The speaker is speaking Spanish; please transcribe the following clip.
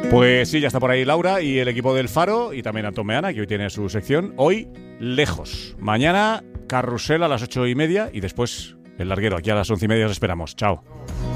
Pues sí, ya está por ahí Laura y el equipo del Faro y también Antón Meana, que hoy tiene su sección. Hoy, lejos. Mañana, carrusel a las 8:30 y después el larguero. Aquí a las 11:30 os esperamos. Chao.